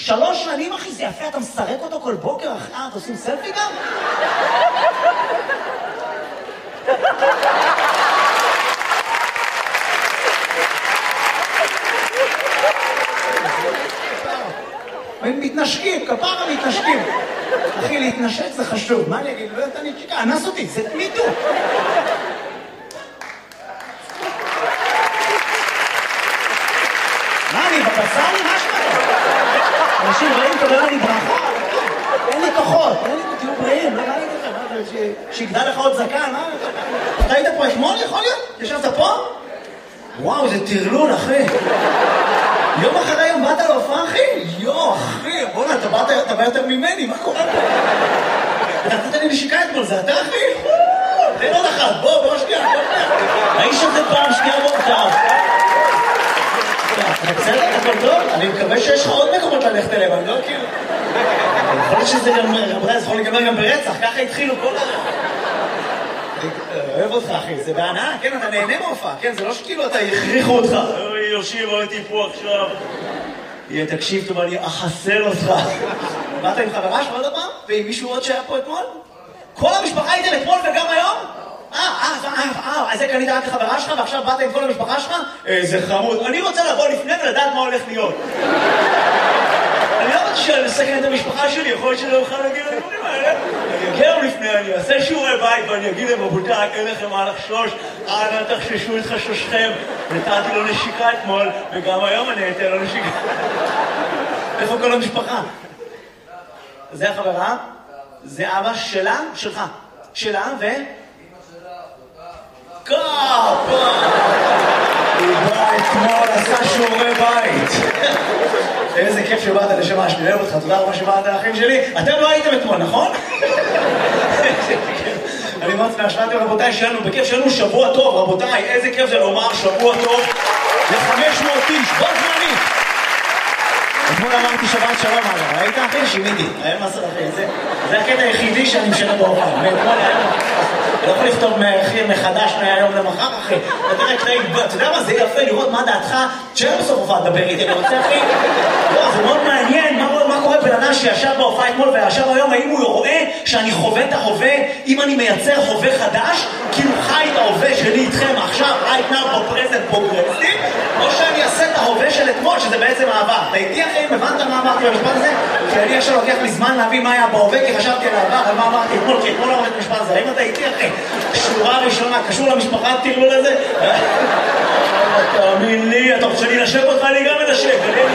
3 שנים, אחי, זה יפה, אתה מסרק אותו כל בוקר, אחי, אתה עושים סלפי גם? מתנשקים, כפרה מתנשקים. אחי, להתנשק זה חשוב. מה אני אגיד? לא יודעת, אני צ'יקה, אנס אותי, זה מיטו. מה, אני בבצל? מה שמעת? אנשים רעים תודה לי ברכה. אין לי כוחות, תהיו בריאים, לא ראיתי לכם, שיגדל לך עוד זקן, מה? אתה היית פה אתמול, יכול להיות? ישבת פה? וואו, זה טרלול, אחי. יום אחרי יום באת להופעה, אחי? יו, אחי, בוא'נה, אתה בא יותר ממני, מה קורה פה? אתה נתת לי נשיקה אתמול, זה אתה, אחי? תן עוד אחת, בוא שנייה, האיש הזה פעם שנייה בוא, טוב. בסדר, הכל טוב? אני מקווה שיש לך עוד מקומות ללכת אליהם, אני לא כאילו... יכול להיות שזה גם, זה יכול להיגמר גם ברצח, ככה התחילו כל אוהב אותך, אחי, זה בהנאה, כן, אתה נהנה מהופעה, כן, זה לא שכאילו אתה הכריחו אותך. אוי, יושיב, הייתי פה עכשיו. תקשיב טוב, אני אחסל אותך. באת עם חברה שלך עוד הפעם? ועם מישהו עוד שהיה פה אתמול? כל המשפחה הייתם אתמול וגם היום? אז זה קנית רק לחברה שלך ועכשיו באת עם כל המשפחה שלך? זה חמוד. אני רוצה לבוא לפני ולדעת מה הולך להיות. אני לא רוצה לסכן את המשפחה שלי, יכול להיות שאני לא אוכל להגיד לדברים האלה. אני אגיע לפני, אני אעשה שיעורי בית ואני אגיד להם, רבותיי, אין לכם מה לחשוש, אנא תחששו את חששכם. נתתי לו נשיקה אתמול, וגם היום אני אתן לו נשיקה. איפה כל המשפחה? זה החברה? זה אבא שלה? שלך. שלה ו... קאפה! הוא בא אתמול, עשה שיעורי בית. איזה כיף שבאת לשמה, שאני אוהב אותך, תודה רבה שבאת לאחים שלי. אתם לא הייתם אתמול, נכון? אני מאוד שמחתי רבותיי שלנו, בכיף שלנו שבוע טוב, רבותיי, איזה כיף זה לומר שבוע טוב ל-500 איש, בוא זמני. אתמול אמרתי שבת שלום, ראית אחי? שיניתי, היום מסר אחי, זה הקטע היחידי שאני משנה בהופעה, מאתמול היום. אני לא יכול לכתוב מחדש מהיום למחר, אחי. אתה יודע מה, זה יפה לראות מה דעתך, שאין בסוף הופעה לדבר איתי, אני רוצה, אחי. לא, זה מאוד מעניין, מה קורה בן אדם שישב בהופעה אתמול וישב היום, האם הוא רואה שאני חווה את ההווה, אם אני מייצר הווה חדש, כאילו חי את ההווה שלי איתכם עכשיו, right now, בפרזנט פרוגרסיב, או שאני אעשה את ההווה של אתמול, שזה בעצם העבר. אתה איתי, אחי, הבנת מה אמרתי במשפט הזה? כי אני עכשיו לוקח לי זמן להבין מה היה בהווה, כי חשבתי על העבר, על מה אמרתי אתמול, כי אתמול אמרתי משפט הזה. האם אתה איתי, אחי? שורה ראשונה, קשור למשפחה, תראו לזה? תאמין לי, אתה רוצה להינשק אותך, אני גם מנשק.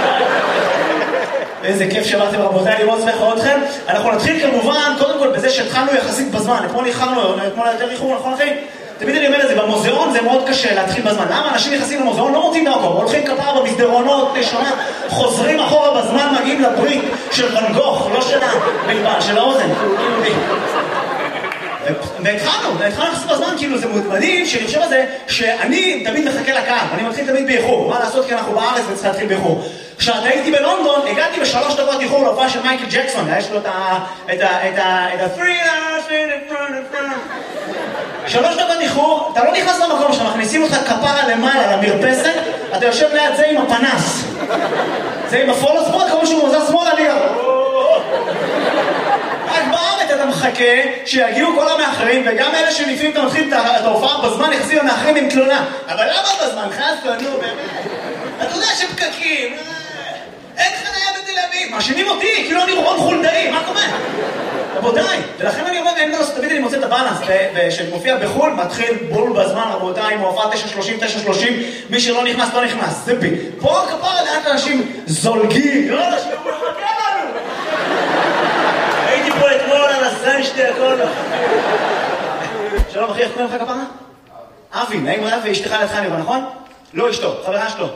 איזה כיף שבאתם רבותיי, אני מאוד שמח לראות אתכם. אנחנו נתחיל כמובן, קודם כל בזה שהתחלנו יחסית בזמן. אתמול יותר איחור, נכון אחי? תמיד אני אומר את זה, במוזיאון זה מאוד קשה להתחיל בזמן. למה? אנשים נכנסים למוזיאון, לא מוצאים את המקום, הולכים כפרה במסדרונות, לשונה, חוזרים אחורה בזמן, מגיעים לברית של ואן גוך, לא של הבלבן, של האוזן. והתחלנו לחסות בזמן, כאילו זה מדהים שאני חושב על זה שאני תמיד מחכה לקהל, אני מתחיל תמיד באיחור, מה לעשות כי אנחנו בארץ וצריך להתחיל באיחור. כשאתה הייתי בלונדון, הגעתי ב3 דקות איחור להופעה של מייקל ג'קסון, יש לו את ה-3 דקות איחור, אתה לא נכנס למקום שאתה מכניסים אותך כפרה למעלה למרפסת, אתה יושב ליד זה עם הפנס, זה עם הפולו שמאל, כמו שהוא מוזר שמאל עליה. רק בארץ אתה מחכה שיגיעו כל המאחרים, וגם אלה שלפעמים אתה מתחיל את ההופעה בזמן, יחסים המאחרים עם תלונה. אבל למה בזמן? חסו, נו באמת. אתה יודע שפקקים, אין חניה בתל אביב, מאשימים אותי, כאילו אני רון חולדאי, מה קורה? רבותיי, ולכן אני אומר, אין דרוס, תמיד אני מוצא את הבאלנס, שמופיע בחול, מתחיל בול בזמן, רבותיי, עם ההופעה 9:30, מי שלא נכנס, לא נכנס, זה בי. פה כפרה לאט אנשים זולגים, לא אנשים, הוא מחכה לנו. הייתי פה אתמול על הסן שתי הכל. שלום אחי, איך קוראים לך כפרה? אבי, נעים רב ואשתך לידך נראה, נכון? לא אשתו, חברה שלו.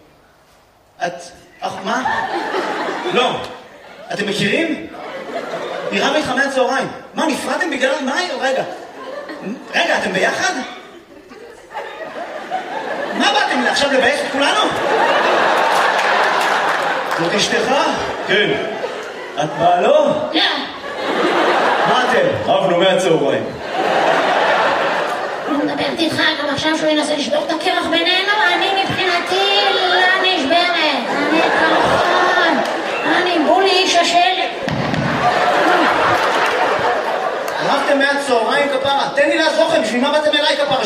מה? לא. אתם מכירים? נראה ביתך מהצהריים. מה, נפרדתם בגלל מה? רגע, אתם ביחד? מה באתם עכשיו לבייך את כולנו? זאת אשתך? כן. את באה לא? לא. מה אתם? רבנו מהצהריים. הוא מדברת איתך גם עכשיו שהוא ינסה לשבור את הקרח בינינו, אני מבחינתי לא נשברת. אני כמובן. אני בול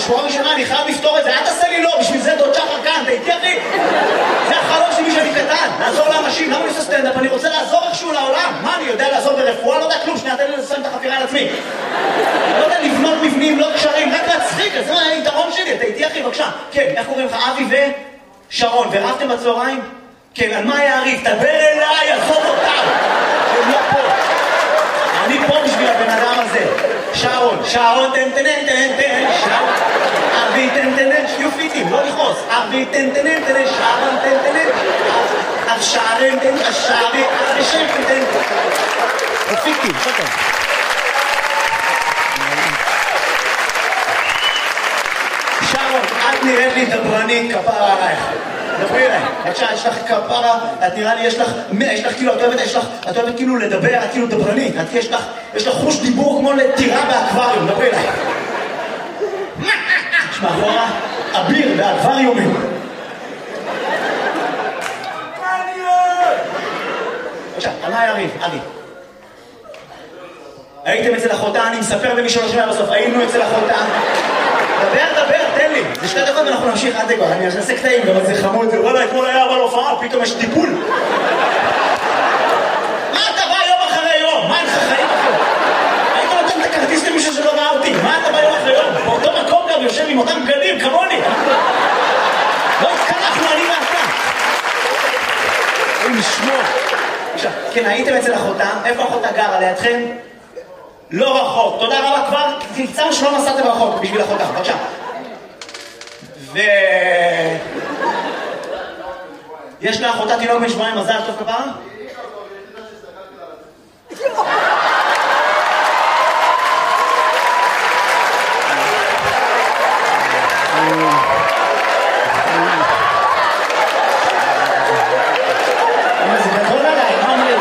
שורה ראשונה, אני חייב לפתור את זה, אל תעשה לי לא, בשביל זה דוד שחר כאן, אתה איתי אחי? זה החלום שלי שאני קטן, לעזור לאנשים, למה אני עושה סטנדאפ? אני רוצה לעזור איכשהו לעולם. מה, אני יודע לעזור ברפואה? לא יודע כלום, שנייה, תן לי לסיים את החפירה על עצמי. לא יודע לבנות מבנים, לא קשרים, רק להצחיק, זה מה היתרון שלי, אתה איתי אחי, בבקשה. כן, איך קוראים לך? אבי ושרון, ורבתם בצהריים? כן, על מה היה הריב? תדבר אליי, עזוב אותם. הם לא פה. אני פה בשביל הבן אדם הזה. שרון, תן, שרון. אבי, תן, שיופיטים, לא לכעוס. אבי, תן, שרון, תן. השערים, השערים, תן. שיופיטים, שכן. שרון, את נראית לי דברנית, כפרה עלייך. דברי אליי, בבקשה, יש לך כפרה, את נראה לי, יש לך כאילו, את אוהבת כאילו לדבר, את כאילו דברנית, יש לך חוש דיבור כמו לטירה באקווריום, דברי אליי. יש מאחורה אביר באקווריומים. בבקשה, על מה היה ריב? אבי. הייתם אצל אחותה, אני מספר במי שלא שומע בסוף, היינו אצל אחותה. דבר, תן לי. זה 2 דקות ואנחנו נמשיך עד דקות. אני אעשה קטעים, גם זה חמוד. וואלה, אתמול היה אבל הופעה, פתאום יש טיפול. מה אתה בא יום אחרי יום? מה אין לך חיים אחרי? היית נותן את הכרטיס למישהו שלא ראה אותי. מה אתה בא יום אחרי יום? באותו מקום גם יושב עם אותם בגדים, כמוני. לא התקלחנו, אני ואתה. אוי, נשמור. עכשיו, כן, הייתם אצל אחותה. איפה אחותה גרה? לידכם? לא רחוק. תודה רבה כבר. תמצאנו שלא נסעתם רחוק בשביל אחותה. בבקשה. יש לאחותה תינוק בן 7 מזל טוב כפרה? זה גדול עליי, מה אומרים?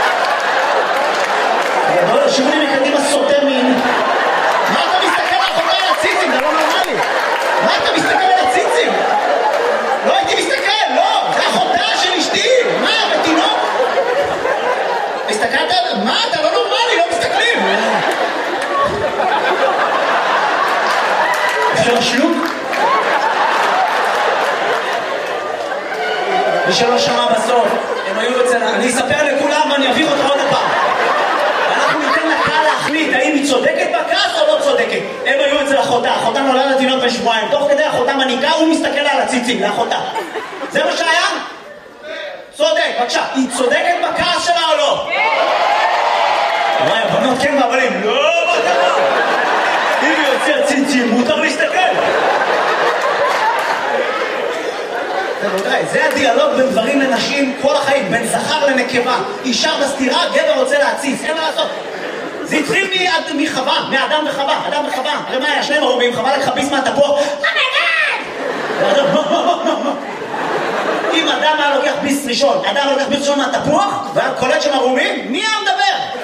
גדול, שימו לי מקדימה סוטה מין. מה אתה מסתכל על אחותה על הציצים? זה לא נורמלי. מה אתה מסתכל על הציצים? לא הייתי מסתכל, לא! זה אחותה של אשתי! מה, בתינוק? הסתכלת על... מה, אתה לא נורמלי, לא מסתכלים! אפשר שלוק? מי שלא שמע בסוף, הם היו אצל... אני אספר לכולם ואני אביך אותך עוד הפעם. אנחנו ניתן לקהל להחליט האם היא צודקת בכעס או לא צודקת. הם היו אצל אחותה, אחותה נולדת תינוק בן 7. תוך כדי אחותה מניקה, הוא מסתכל על הציצים לאחותה. זה מה שהיה? צודק, בבקשה. היא צודקת בכעס שלה או לא? כן! וואי, הבנות כן והבנים, לא, מה קרה? אם היא יוצא ציצים, מותר להסתכל. זה הדיאלוג בין גברים לנשים כל החיים, בין זכר לנקבה. אישה בסתירה, גבר רוצה להציץ, אין מה לעשות. זה התחיל מחווה, מאדם וחווה, אדם וחווה. הרי מה היה? 2 ערומים, חווה לקחה ביס מהתפוח. אם אדם היה לוקח ביס ראשון, אדם לוקח ביס ראשון מהתפוח, והיה קולט שם ערומים, מי היה מדבר?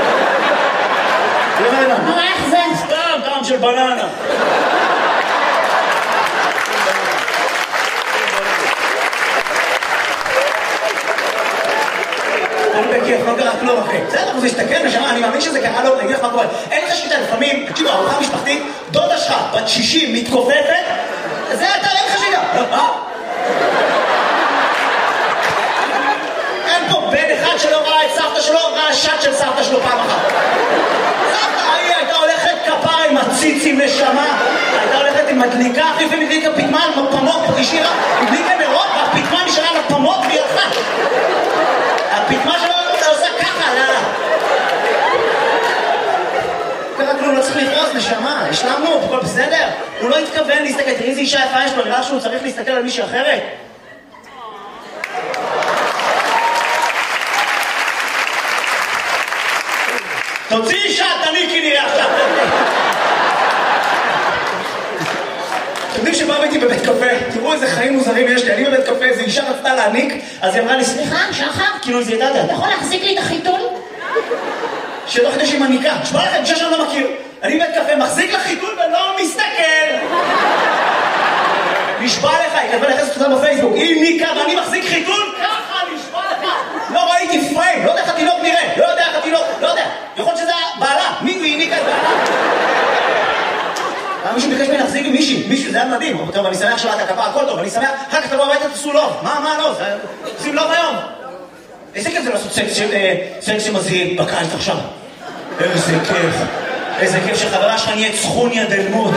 נו, איך זה? סתם, טעם של בננה. בכיף, לא קרה כלום אחי. בסדר, הוא מסתכל נשמה, אני מאמין שזה קרה לו, אני אגיד לך מה קורה. אין לך שיטה, לפעמים, תקשיבו, ארוחה משפחתית, דודה שלך, בת 60, מתכופפת, זה אתה, אין לך שיטה. אין פה בן אחד שלא ראה את סבתא שלו, ראה שט של סבתא שלו פעם אחת. סבתא, הייתה הולכת כפרה עם הציצים נשמה, הייתה הולכת עם מדליקה, אחי, ומדליקה פתמן, פמות, השאירה, מדליקה נרות, והפתמן נשארה על הפמות והיא הלכה. הפתמה שלו אתה עושה ככה, לאללה. קרה כלום, לא צריך לכעוס, נשמה, השלמנו, הכל בסדר. הוא לא התכוון להסתכל, תראי איזה אישה יפה יש לו, נראה שהוא צריך להסתכל על מישהי אחרת. תוציא אישה, תניקי נראה עכשיו. אתם יודעים שבא הייתי בבית קפה, תראו איזה חיים מוזרים יש לי, אני בבית קפה, איזו אישה רצתה להניק, אז היא אמרה לי, סליחה, שחר, כאילו זה ידעת, אתה יכול להחזיק לי את החיתול? שלא חדש עם מניקה, תשמע לכם, אישה שאני לא מכיר, אני בבית קפה, מחזיק לך חיתול ולא מסתכל. נשבע לך, היא כתבה לחסת אותה בפייסבוק, היא ניקה ואני מחזיק חיתול, ככה נשבע לך. לא ראיתי פריים, לא יודע איך התינוק נראה, לא יודע איך התינוק, לא יודע, יכול להיות שזה בעלה, מי היא ניקה את בעלה? מישהו ביקש ממני להחזיק עם מישהי, מדהים, טוב, אני שמח שלאת הכפה, הכל טוב, אני שמח, אחר כך תבוא הביתה, תעשו לוב, מה לא, עושים לוב היום. איזה כיף זה לעשות סקס שמזהים בקיץ עכשיו. איזה כיף שחברה שלך נהיית סכוניה דלמות.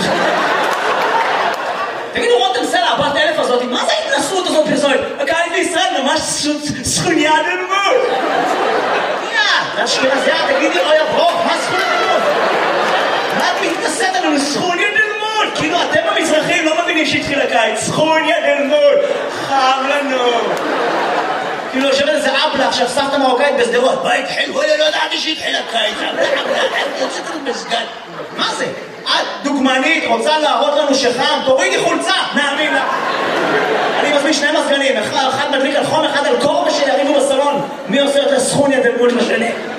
תגידו, רותם סלע, הבת אלף הזאת, מה זה ההתנסות הזאת פרסומת? הקיץ בישראל ממש סכוניה דלמות. זה אשכנזיה, תגידי, אוי הברוך, מה סכוניה דלמות? מה את מתנסית לנו לסכוניה דלמות? כאילו, אתם המזרחים לא מבינים שהתחיל הקיץ, סכוניה דלמות, חם לנו. כאילו, יושבת איזה אבלה, עכשיו סבתא מרוקאית בסדרות. מה התחיל? לא ידעתי שהתחיל הקיץ, יוצאת לנו בסגן. מה זה? את דוגמנית, רוצה להראות לנו שחם, תורידי חולצה, נאמין לה. אני מזמין שני מזגנים, אחד מדליק על חום, אחד על קור, ושיריבו בסלון. מי עושה את הסכוניה דלמות לשני?